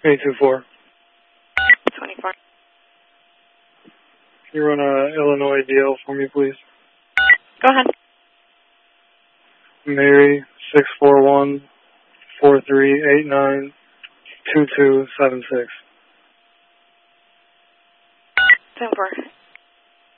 824. 24. Can you run a Illinois DL for me, please? Go ahead. Mary 641-4389-2276. 10-4.